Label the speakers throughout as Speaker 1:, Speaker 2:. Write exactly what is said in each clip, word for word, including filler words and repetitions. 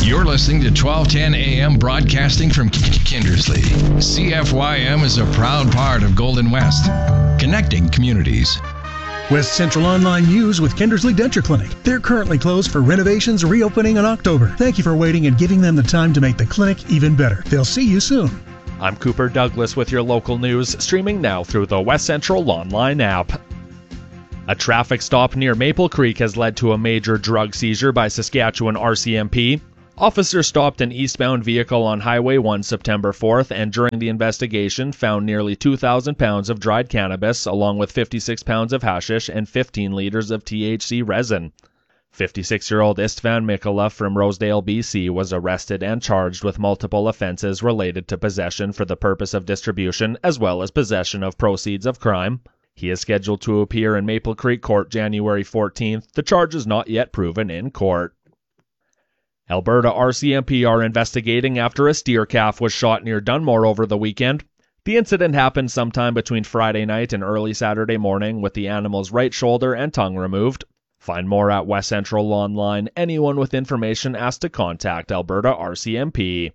Speaker 1: You're listening to twelve ten A M broadcasting from Kindersley. C F Y M is a proud part of Golden West, connecting communities.
Speaker 2: West Central Online News with Kindersley Denture Clinic. They're currently closed for renovations reopening in October. Thank you for waiting and giving them the time to make the clinic even better. They'll see you soon.
Speaker 3: I'm Cooper Douglas with your local news, streaming now through the West Central Online app. A traffic stop near Maple Creek has led to a major drug seizure by Saskatchewan R C M P. Officers stopped an eastbound vehicle on Highway one September fourth and during the investigation found nearly two thousand pounds of dried cannabis along with fifty-six pounds of hashish and fifteen liters of T H C resin. fifty-six-year-old Istvan Mikula from Rosedale, B C was arrested and charged with multiple offenses related to possession for the purpose of distribution as well as possession of proceeds of crime. He is scheduled to appear in Maple Creek Court January fourteenth. The charge is not yet proven in court. Alberta R C M P are investigating after a steer calf was shot near Dunmore over the weekend. The incident happened sometime between Friday night and early Saturday morning with the animal's right shoulder and tongue removed. Find more at West Central Online. Anyone with information asked to contact Alberta R C M P.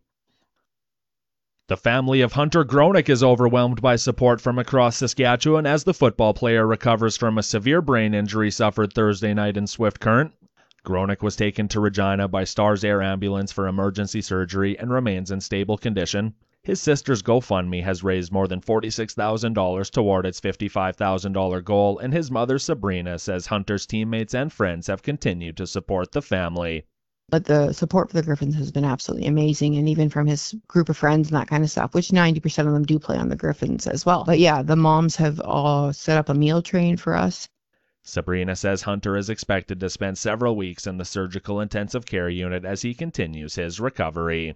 Speaker 3: The family of Hunter Gronick is overwhelmed by support from across Saskatchewan as the football player recovers from a severe brain injury suffered Thursday night in Swift Current. Gronick was taken to Regina by Stars Air Ambulance for emergency surgery and remains in stable condition. His sister's GoFundMe has raised more than forty-six thousand dollars toward its fifty-five thousand dollars goal, and his mother Sabrina says Hunter's teammates and friends have continued to support the family.
Speaker 4: But the support for the Griffins has been absolutely amazing, and even from his group of friends and that kind of stuff, which ninety percent of them do play on the Griffins as well. But yeah, the moms have all set up a meal train for us.
Speaker 3: Sabrina says Hunter is expected to spend several weeks in the surgical intensive care unit as he continues his recovery.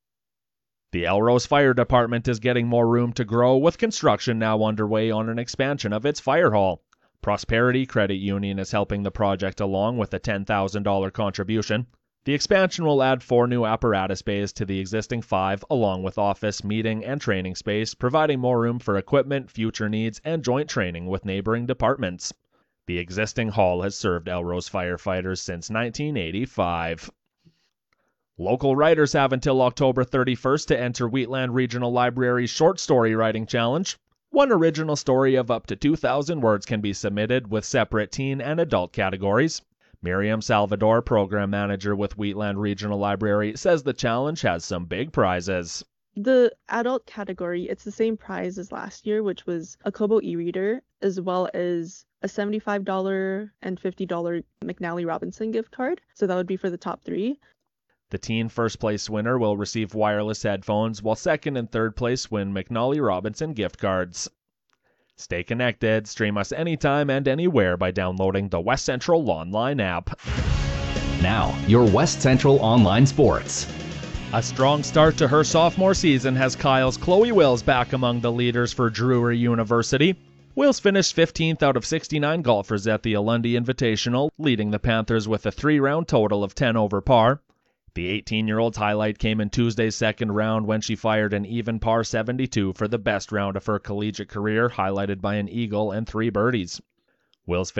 Speaker 3: The Elrose Fire Department is getting more room to grow, with construction now underway on an expansion of its fire hall. Prosperity Credit Union is helping the project along with a ten thousand dollars contribution. The expansion will add four new apparatus bays to the existing five, along with office, meeting, and training space, providing more room for equipment, future needs, and joint training with neighboring departments. The existing hall has served Elrose firefighters since nineteen eighty-five. Local writers have until October thirty-first to enter Wheatland Regional Library's Short Story Writing Challenge. One original story of up to two thousand words can be submitted with separate teen and adult categories. Miriam Salvador, program manager with Wheatland Regional Library, says the challenge has some big prizes.
Speaker 5: The adult category, it's the same prize as last year, which was a Kobo e-reader, as well as a seventy-five dollars and fifty dollars McNally Robinson gift card. So that would be for the top three.
Speaker 3: The teen first place winner will receive wireless headphones, while second and third place win McNally Robinson gift cards. Stay connected. Stream us anytime and anywhere by downloading the West Central Online app.
Speaker 6: Now, your West Central Online Sports.
Speaker 3: A strong start to her sophomore season has Kyle's Chloe Wills back among the leaders for Drury University. Wills finished fifteenth out of sixty-nine golfers at the Alundi Invitational, leading the Panthers with a three-round total of ten over par. The eighteen-year-old's highlight came in Tuesday's second round when she fired an even par seventy-two for the best round of her collegiate career, highlighted by an eagle and three birdies. Wills